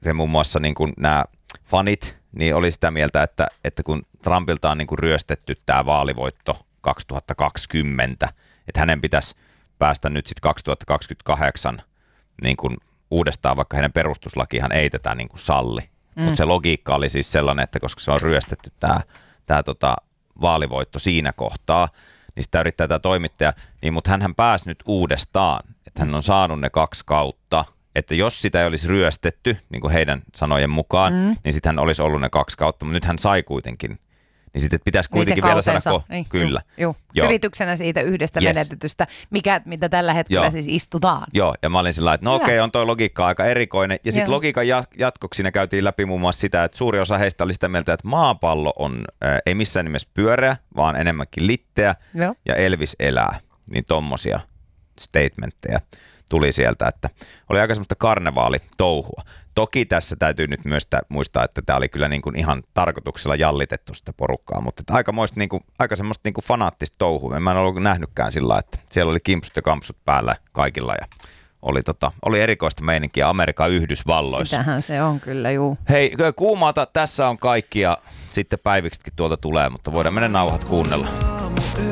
se muun muassa niin kuin nämä fanit niin oli sitä mieltä, että kun Trumpilta on niin kuin ryöstetty tämä vaalivoitto 2020, että hänen pitäisi päästä nyt sitten 2028 niin kuin uudestaan, vaikka hänen perustuslakihan ei tätä niin kuin salli. Mutta se logiikka oli siis sellainen, että koska se on ryöstetty tämä vaalivoitto siinä kohtaa, niin sitä yrittää tämä toimittaja, niin, mutta hänhän pääsi nyt uudestaan, että hän on saanut ne 2 kautta, että jos sitä ei olisi ryöstetty, niin kuin heidän sanojen mukaan, niin sitten hän olisi ollut ne 2 kautta, mutta nyt hän sai kuitenkin. Niin sitten pitäisi kuitenkin vielä saada kyllä. Joo. Hyvityksenä siitä yhdestä menetetystä, mitä tällä hetkellä siis istutaan. Joo, ja mä olin sillä että no okei, on toi logiikka aika erikoinen. Ja sitten logiikan jatkoksi siinä käytiin läpi muun muassa sitä, että suuri osa heistä oli sitä mieltä, että maapallo on ei missään nimessä pyöreä, vaan enemmänkin litteä ja Elvis elää. Niin tommosia statementteja tuli sieltä, että oli aika semmoista karnevaalitouhua. Toki tässä täytyy nyt myös muistaa, että tämä oli kyllä niin kuin ihan tarkoituksella jallitettu sitä porukkaa, mutta aika semmoista niin kuin fanaattista touhua. Mä en ollut nähnytkään sillä, että siellä oli kimpsut ja kampsut päällä kaikilla ja oli erikoista meininkiä Amerikan Yhdysvalloissa. Sitähän se on kyllä, juu. Hei, kuumaata tässä on kaikki ja sitten päiviksikin tuolta tulee, mutta voidaan mennä nauhat kuunnella.